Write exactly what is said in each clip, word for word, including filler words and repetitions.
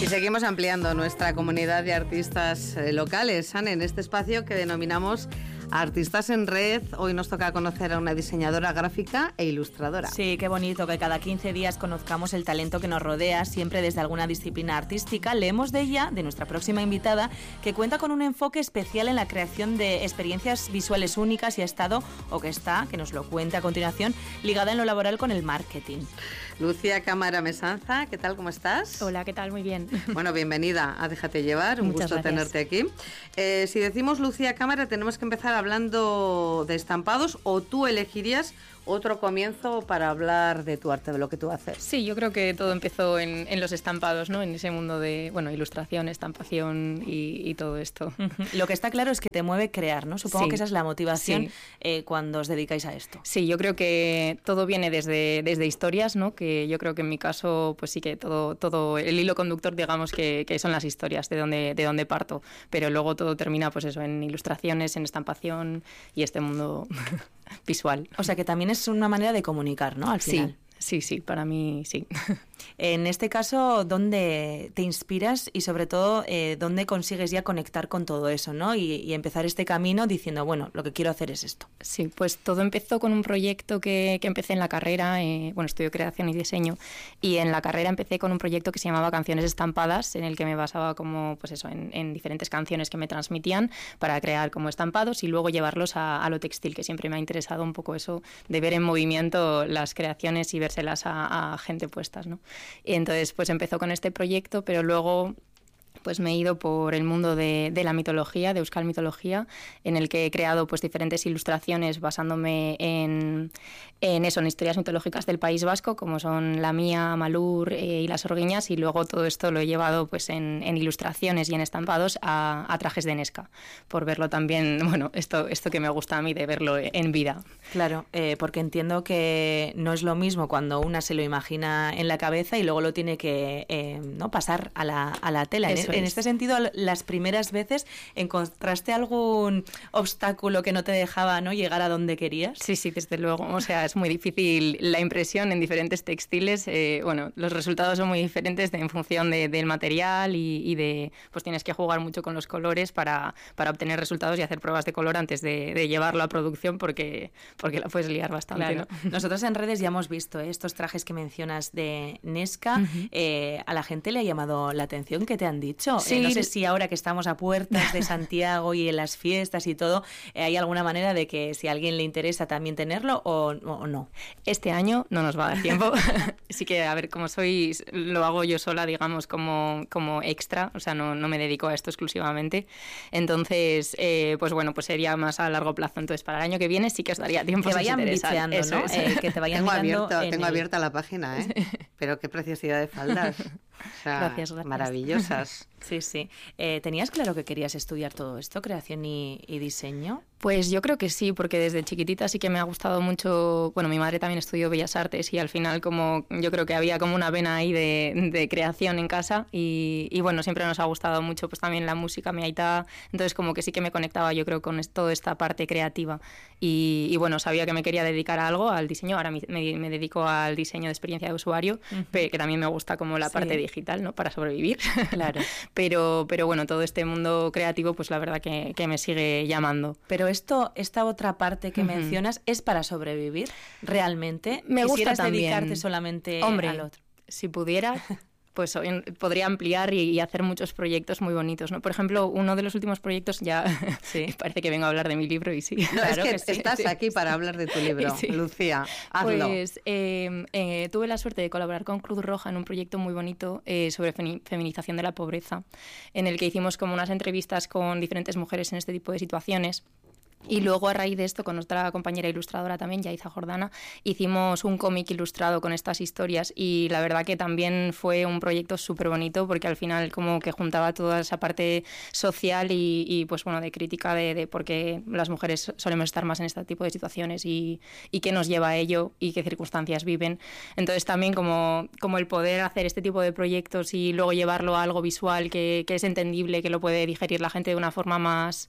seguimos ampliando nuestra comunidad de artistas eh, locales, Anne, en este espacio que denominamos Artistas en Red. Hoy nos toca conocer a una diseñadora gráfica e ilustradora. Sí, qué bonito que cada quince días conozcamos el talento que nos rodea, siempre desde alguna disciplina artística. Leemos de ella, de nuestra próxima invitada, que cuenta con un enfoque especial en la creación de experiencias visuales únicas y ha estado, o que está, que nos lo cuente a continuación, ligada en lo laboral con el marketing. Lucía Cámara Mesanza, ¿qué tal? ¿Cómo estás? Hola, ¿qué tal? Muy bien. Bueno, bienvenida a Déjate Llevar, un Muchas gusto gracias. tenerte aquí. Eh, si decimos Lucía Cámara, tenemos que empezar hablando de estampados, o tú elegirías otro comienzo para hablar de tu arte, de lo que tú haces. Sí, yo creo que todo empezó en, en los estampados, ¿no? En ese mundo de, bueno, ilustración, estampación y, y todo esto. Lo que está claro es que te mueve crear, ¿no? Supongo Sí. que esa es la motivación Sí. eh, cuando os dedicáis a esto. Sí, yo creo que todo viene desde, desde historias, ¿no? Que yo creo que en mi caso, pues sí que todo, todo el hilo conductor, digamos, que, que son las historias de donde, de donde parto. Pero luego todo termina, pues eso, en ilustraciones, en estampación y este mundo visual. O sea que también es una manera de comunicar, ¿no? Al final. Sí, sí, sí, para mí sí. En este caso, ¿dónde te inspiras y sobre todo eh, dónde consigues ya conectar con todo eso, ¿no? Y, y empezar este camino diciendo, bueno, lo que quiero hacer es esto. Sí, pues todo empezó con un proyecto que, que empecé en la carrera, eh, bueno, estudio creación y diseño, y en la carrera empecé con un proyecto que se llamaba Canciones Estampadas, en el que me basaba como, pues eso, en, en diferentes canciones que me transmitían para crear como estampados y luego llevarlos a, a lo textil, que siempre me ha interesado un poco eso de ver en movimiento las creaciones y vérselas a, a gente puestas, ¿no? Y entonces pues empezó con este proyecto, pero luego pues me he ido por el mundo de, de la mitología, de Euskal Mitología, en el que he creado pues diferentes ilustraciones basándome en, en eso, en historias mitológicas del País Vasco, como son la mía, Malur eh, y las Orguiñas, y luego todo esto lo he llevado pues en, en ilustraciones y en estampados a, a trajes de Nesca, por verlo también, bueno, esto, esto que me gusta a mí de verlo en vida. Claro, eh, porque entiendo que no es lo mismo cuando una se lo imagina en la cabeza y luego lo tiene que eh, ¿no? pasar a la, a la tela. Eso En es. este sentido, las primeras veces, ¿encontraste algún obstáculo que no te dejaba, ¿no? llegar a donde querías? Sí, sí, desde luego. O sea, es muy difícil la impresión en diferentes textiles. Eh, bueno, los resultados son muy diferentes de, en función de, del material y, y de, pues tienes que jugar mucho con los colores para, para obtener resultados y hacer pruebas de color antes de, de llevarlo a producción porque, porque la puedes liar bastante. Claro. ¿No? Nosotros en redes ya hemos visto ¿eh? estos trajes que mencionas de Nesca. Uh-huh. eh, a la gente le ha llamado la atención. ¿Qué te han dicho? Sí. Eh, no sé si ahora que estamos a puertas de Santiago y en las fiestas y todo, eh, ¿hay alguna manera de que si a alguien le interesa también tenerlo o, o no? Este año no nos va a dar tiempo. Sí que, a ver, como soy, lo hago yo sola, digamos, como, como extra, o sea, no, no me dedico a esto exclusivamente. Entonces, eh, pues bueno, pues sería más a largo plazo. Entonces, para el año que viene sí que os daría tiempo. Que vayan bicheando, ¿no? Es. Eh, que te vayan tengo abierto, en tengo el... abierta la página, ¿eh? Pero qué preciosidad de faldas. O sea, gracias, gracias. Maravillosas. Sí, sí. Eh, ¿Tenías claro que querías estudiar todo esto, creación y, y diseño? Pues yo creo que sí, porque desde chiquitita sí que me ha gustado mucho. Bueno, mi madre también estudió Bellas Artes y al final como yo creo que había como una vena ahí de, de creación en casa y, y bueno, siempre nos ha gustado mucho pues también la música, mi aita, entonces como que sí que me conectaba yo creo con toda esta parte creativa y, y bueno, sabía que me quería dedicar a algo, al diseño, ahora me, me, me dedico al diseño de experiencia de usuario, uh-huh. que también me gusta como la sí. parte digital, ¿no? Para sobrevivir. Claro. pero, pero bueno, todo este mundo creativo pues la verdad que, que me sigue llamando. Pero esto, esta otra parte que uh-huh. mencionas, ¿es para sobrevivir realmente? Me gusta ¿Quisieras también dedicarte solamente Hombre, al otro? Si pudiera, pues podría ampliar y, y hacer muchos proyectos muy bonitos, ¿no? Por ejemplo, uno de los últimos proyectos ya sí. parece que vengo a hablar de mi libro y sí. No, claro es que, que sí, estás sí. aquí para hablar de tu libro, sí. Lucía, hazlo. Pues eh, eh, tuve la suerte de colaborar con Cruz Roja en un proyecto muy bonito eh, sobre fe- feminización de la pobreza, en el que hicimos como unas entrevistas con diferentes mujeres en este tipo de situaciones. Y luego a raíz de esto, con otra compañera ilustradora también, Yaiza Jordana, hicimos un cómic ilustrado con estas historias y la verdad que también fue un proyecto súper bonito porque al final como que juntaba toda esa parte social y, y pues bueno, de crítica de, de por qué las mujeres solemos estar más en este tipo de situaciones y, y qué nos lleva a ello y qué circunstancias viven. Entonces también como, como el poder hacer este tipo de proyectos y luego llevarlo a algo visual que, que es entendible, que lo puede digerir la gente de una forma más...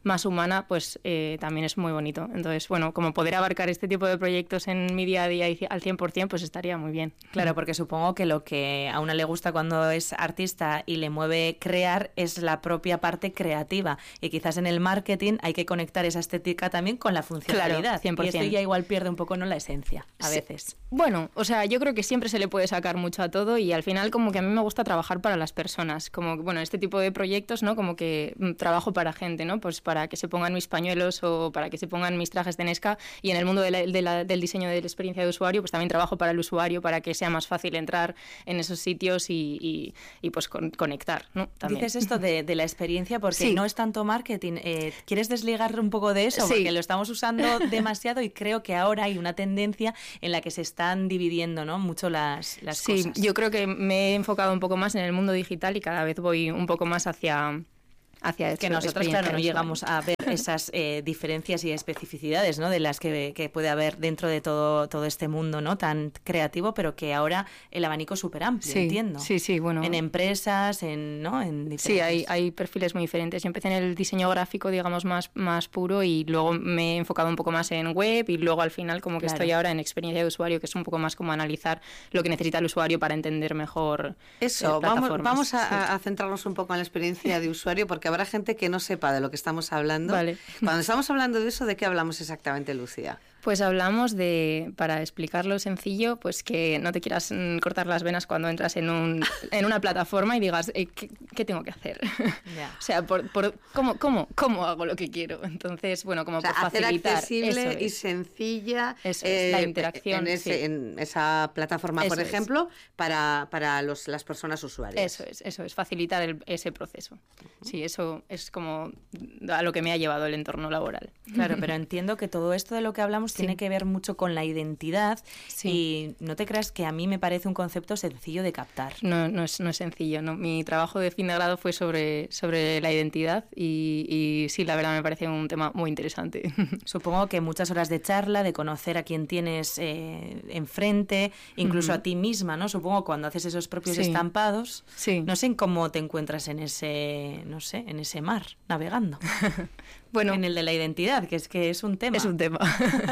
más humana, pues eh, también es muy bonito. Entonces, bueno, como poder abarcar este tipo de proyectos en mi día a día y al cien por ciento, pues estaría muy bien. Claro, porque supongo que lo que a una le gusta cuando es artista y le mueve crear es la propia parte creativa. Y quizás en el marketing hay que conectar esa estética también con la funcionalidad. Claro, cien por ciento. Y esto ya igual pierde un poco, ¿no?, la esencia, a veces. Sí. Bueno, o sea, yo creo que siempre se le puede sacar mucho a todo y al final como que a mí me gusta trabajar para las personas. Como, bueno, este tipo de proyectos, ¿no? Como que mm, trabajo para gente, ¿no? Pues para que se pongan mis pañuelos o para que se pongan mis trajes de Nesca, y en el mundo de la, de la, del diseño de la experiencia de usuario, pues también trabajo para el usuario, para que sea más fácil entrar en esos sitios y, y, y pues con, conectar, ¿no? También. Dices esto de, de la experiencia porque sí. no es tanto marketing. Eh, ¿Quieres desligar un poco de eso? Sí. Porque lo estamos usando demasiado y creo que ahora hay una tendencia en la que se están dividiendo, ¿no?, mucho las, las sí, cosas. Yo creo que me he enfocado un poco más en el mundo digital y cada vez voy un poco más hacia... hacia que nosotros, claro, no llegamos a ver esas eh, diferencias y especificidades, ¿no?, de las que, que puede haber dentro de todo, todo este mundo, ¿no?, tan creativo, pero que ahora el abanico es súper amplio, sí, entiendo. Sí, sí, bueno. En empresas, en, ¿no?, en diferentes... Sí, hay, hay perfiles muy diferentes. Yo empecé en el diseño gráfico, digamos, más, más puro y luego me he enfocado un poco más en web y luego al final como que Claro. estoy ahora en experiencia de usuario, que es un poco más como analizar lo que necesita el usuario para entender mejor Eso, eh, vamos, plataformas. vamos a, Sí. a centrarnos un poco en la experiencia de usuario porque habrá gente que no sepa de lo que estamos hablando. Vale. Cuando estamos hablando de eso, ¿de qué hablamos exactamente, Lucía? Pues hablamos de, para explicarlo sencillo, pues que no te quieras mm, cortar las venas cuando entras en, un, en una plataforma y digas, eh, ¿qué, ¿qué tengo que hacer? Ya. O sea, por, por, ¿cómo, cómo, ¿cómo hago lo que quiero? Entonces, bueno, como O sea, por hacer facilitar. accesible eso y es. sencilla Eso es, la interacción, en, ese, sí. en esa plataforma, por Eso es. ejemplo, para, para los, las personas usuarias. Eso es, eso es, facilitar el- ese proceso. Uh-huh. Sí, eso es como a lo que me ha llevado el entorno laboral. Claro, pero entiendo que todo esto de lo que hablamos Sí. tiene que ver mucho con la identidad Sí. y no te creas que a mí me parece un concepto sencillo de captar. No, no, es, no es sencillo, ¿no? Mi trabajo de fin de grado fue sobre, sobre la identidad y, y sí, la verdad me parece un tema muy interesante. Supongo que muchas horas de charla, de conocer a quien tienes eh, enfrente, incluso Uh-huh. a ti misma, ¿no? Supongo cuando haces esos propios Sí. estampados, Sí. no sé en cómo te encuentras en ese, no sé, en ese mar, navegando. Bueno, En el de la identidad, que es que es un tema. es un tema.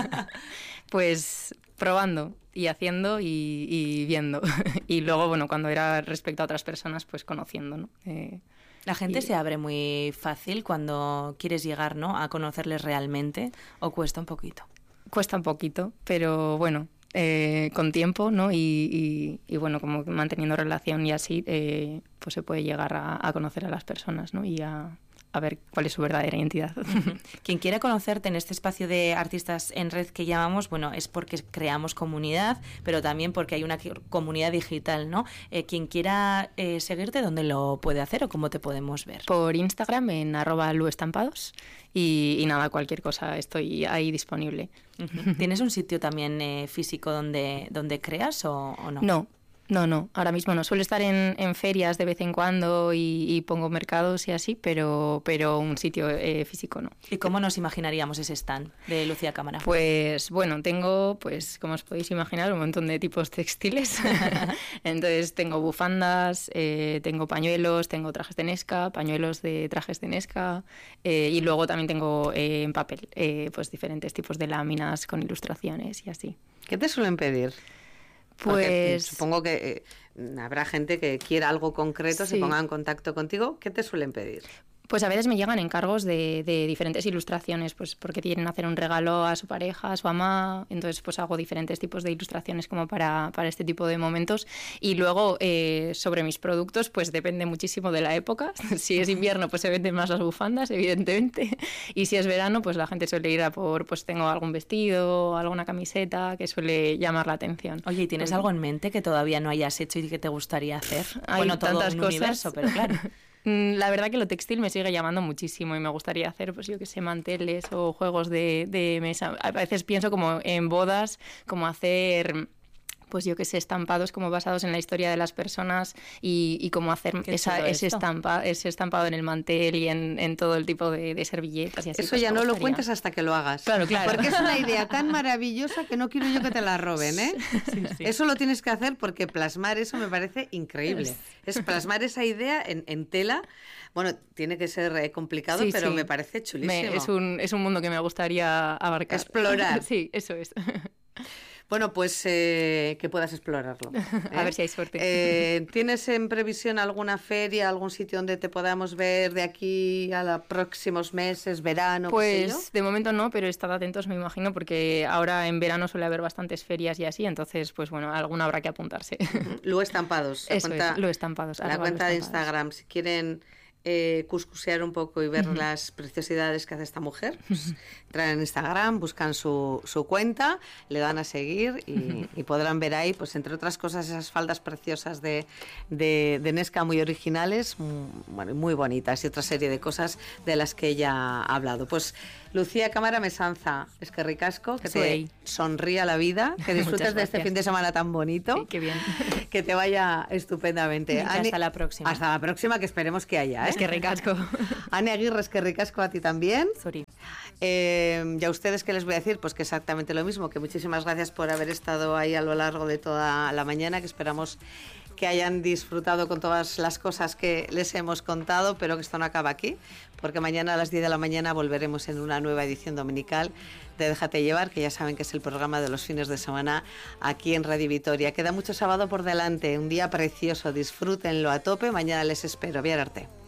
Pues probando y haciendo y, y viendo. Y luego, bueno, cuando era respecto a otras personas, pues conociendo, ¿no? Eh, La gente y- se abre muy fácil cuando quieres llegar, ¿no?, a conocerles realmente, o cuesta un poquito. Cuesta un poquito, pero bueno, eh, con tiempo, ¿no? Y, y, y bueno, como manteniendo relación y así, eh, pues se puede llegar a, a conocer a las personas, ¿no? Y a, a ver cuál es su verdadera identidad. Quien quiera conocerte en este espacio de artistas en red que llamamos, bueno, es porque creamos comunidad, pero también porque hay una qui- comunidad digital, ¿no? Eh, quien quiera eh, seguirte, ¿dónde lo puede hacer o cómo te podemos ver? Por Instagram en arroba luestampados y, y nada, cualquier cosa estoy ahí disponible. Ujú. ¿Tienes un sitio también eh, físico donde, donde creas o, o no? No, no, no, ahora mismo no. Suelo estar en, en ferias de vez en cuando y, y pongo mercados y así, pero, pero un sitio eh, físico no. ¿Y cómo nos imaginaríamos ese stand de Lucía Cámara? Pues bueno, tengo, pues como os podéis imaginar, un montón de tipos textiles. Entonces tengo bufandas, eh, tengo pañuelos, tengo trajes de Nesca, pañuelos de trajes de Nesca eh, y luego también tengo eh, en papel, eh, pues diferentes tipos de láminas con ilustraciones y así. ¿Qué te suelen pedir? Porque Pues supongo que eh, habrá gente que quiera algo concreto, se Sí. ponga en contacto contigo. ¿Qué te suelen pedir? Pues a veces me llegan encargos de, de diferentes ilustraciones, pues porque quieren hacer un regalo a su pareja, a su mamá, entonces pues hago diferentes tipos de ilustraciones como para, para este tipo de momentos. Y luego eh, sobre mis productos, pues depende muchísimo de la época. Si es invierno, pues se venden más las bufandas, evidentemente. Y si es verano, pues la gente suele ir a por, pues tengo algún vestido, alguna camiseta que suele llamar la atención. Oye, ¿y tienes Pues, algo en mente que todavía no hayas hecho y que te gustaría hacer? Hay bueno, todo tantas un cosas. universo, pero claro. La verdad que lo textil me sigue llamando muchísimo y me gustaría hacer, pues yo que sé, manteles o juegos de, de mesa. A veces pienso como en bodas, como hacer pues yo que sé, estampados como basados en la historia de las personas y, y cómo hacer esa, ese, estampa, ese estampado en el mantel y en, en todo el tipo de, de servilletas y así. Eso pues ya no gustaría. Lo cuentes hasta que lo hagas. Claro, claro. Porque es una idea tan maravillosa que no quiero yo que te la roben, ¿eh? Sí, sí. Eso lo tienes que hacer porque plasmar eso me parece increíble. Es plasmar esa idea en, en tela. Bueno, tiene que ser eh, complicado, sí, pero sí. me parece chulísimo. Me, es, un, es un mundo que me gustaría abarcar. Explorar. Sí, eso es. Bueno, pues eh, que puedas explorarlo. ¿eh? A ver si hay suerte. Eh, ¿Tienes en previsión alguna feria, algún sitio donde te podamos ver de aquí a los próximos meses, verano? Pues qué sé yo? de momento no, pero estad atentos, me imagino, porque ahora en verano suele haber bastantes ferias y así, entonces, pues bueno, alguna habrá que apuntarse. Luego Estampados. La Eso cuenta, es, lo estampados. La cuenta de Instagram, si quieren eh, cuscusear un poco y ver uh-huh. las preciosidades que hace esta mujer, pues entran en Instagram, buscan su, su cuenta, le dan a seguir y, uh-huh. y podrán ver ahí, pues entre otras cosas, esas faldas preciosas de, de, de Nesca muy originales, muy, bueno, muy bonitas y otra serie de cosas de las que ella ha hablado. Pues Lucía Cámara Mesanza, es que ricasco, que te sonría la vida, que disfrutes de este fin de semana tan bonito. Sí, qué bien. Que te vaya estupendamente. Ani, hasta la próxima. Hasta la próxima, que esperemos que haya, ¿eh? Es que ricasco. Ani Aguirre, es que ricasco a ti también. Sorry. Eh, y a ustedes, ¿qué les voy a decir? Pues que exactamente lo mismo, que muchísimas gracias por haber estado ahí a lo largo de toda la mañana, que esperamos que hayan disfrutado con todas las cosas que les hemos contado, pero que esto no acaba aquí, porque mañana a las diez de la mañana volveremos en una nueva edición dominical de Déjate Llevar, que ya saben que es el programa de los fines de semana aquí en Radio Vitoria. Queda mucho sábado por delante, un día precioso, disfrútenlo a tope, mañana les espero. Viar Arte.